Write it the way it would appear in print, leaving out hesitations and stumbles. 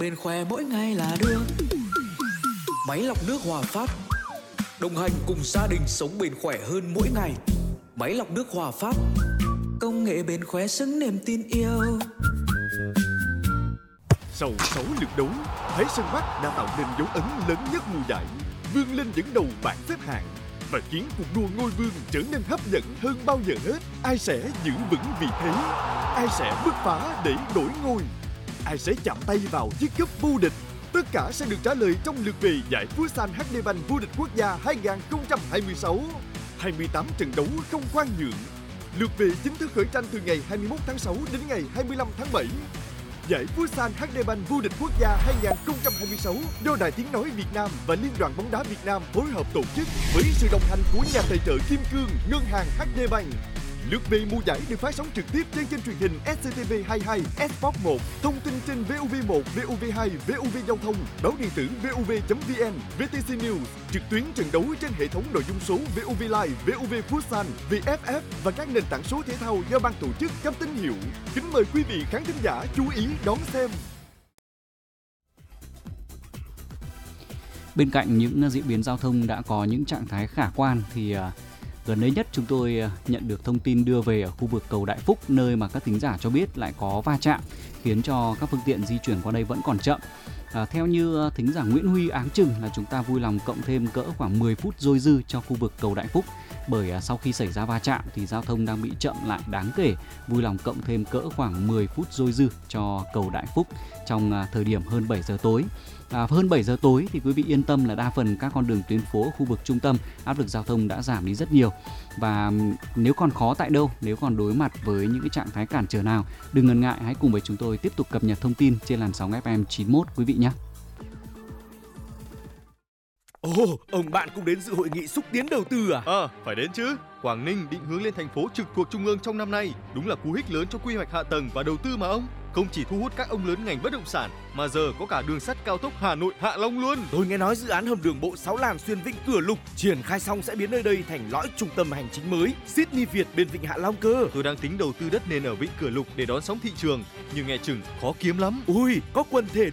Bên khỏe mỗi ngày là đường. Máy lọc nước Hòa Phát, đồng hành cùng gia đình sống bền khỏe hơn mỗi ngày. Máy lọc nước Hòa Phát, công nghệ bền khỏe xứng niềm tin yêu. Sau 6 lượt đấu, Thái Sơn Bắc đã tạo nên dấu ấn lớn nhất mùa giải, vươn lên dẫn đầu bảng xếp hạng và khiến cuộc đua ngôi vương trở nên hấp dẫn hơn bao giờ hết. Ai sẽ giữ vững vị thế? Ai sẽ bứt phá để đổi ngôi? Ai sẽ chạm tay vào chiếc cúp vô địch? Tất cả sẽ được trả lời trong lượt về giải Futsal HD Bank vô địch quốc gia 2026. 28 trận đấu không khoan nhượng. Lượt về chính thức khởi tranh từ ngày 21 tháng 6 đến ngày 25 tháng 7. Giải Futsal HD Bank vô địch quốc gia 2026 do Đài Tiếng nói Việt Nam và Liên đoàn bóng đá Việt Nam phối hợp tổ chức với sự đồng hành của nhà tài trợ Kim Cương, Ngân hàng HD Bank. Lượt về mùa giải được phát sóng trực tiếp trên kênh truyền hình SCTV22, Sport 1, thông tin trên VOV1, VOV2, VOV Giao thông, báo điện tử VOV.vn, VTC News, trực tuyến trận đấu trên hệ thống nội dung số VOV Live, VOV Futsal, VFF và các nền tảng số thể thao do ban tổ chức cấp tín hiệu. Kính mời quý vị khán thính giả chú ý đón xem. Bên cạnh những diễn biến giao thông đã có những trạng thái khả quan thì gần đây nhất chúng tôi nhận được thông tin đưa về ở khu vực cầu Đại Phúc, nơi mà các thính giả cho biết lại có va chạm khiến cho các phương tiện di chuyển qua đây vẫn còn chậm. Theo như thính giả Nguyễn Huy áng chừng là chúng ta vui lòng cộng thêm cỡ khoảng 10 phút dôi dư cho khu vực cầu Đại Phúc, bởi sau khi xảy ra va chạm thì giao thông đang bị chậm lại đáng kể. Vui lòng cộng thêm cỡ khoảng 10 phút dôi dư cho cầu Đại Phúc trong thời điểm hơn 7 giờ tối. Hơn 7 giờ tối thì quý vị yên tâm là đa phần các con đường tuyến phố ở khu vực trung tâm áp lực giao thông đã giảm đi rất nhiều. Và nếu còn khó tại đâu, nếu còn đối mặt với những cái trạng thái cản trở nào, đừng ngần ngại, hãy cùng với chúng tôi tiếp tục cập nhật thông tin trên làn sóng FM 91 quý vị nhé. Ồ, ông bạn cũng đến dự hội nghị xúc tiến đầu tư à? Phải đến chứ. Quảng Ninh định hướng lên thành phố trực thuộc trung ương trong năm nay, đúng là cú hích lớn cho quy hoạch hạ tầng và đầu tư mà ông. Không chỉ thu hút các ông lớn ngành bất động sản, mà giờ có cả đường sắt cao tốc Hà Nội Hạ Long luôn. Tôi nghe nói dự án hầm đường bộ 6 làn xuyên Vịnh Cửa Lục triển khai xong sẽ biến nơi đây thành lõi trung tâm hành chính mới Sydney Việt bên Vịnh Hạ Long cơ. Tôi đang tính đầu tư đất nền ở Vịnh Cửa Lục để đón sóng thị trường, nhưng nghe chừng khó kiếm lắm. Ui, có quần thể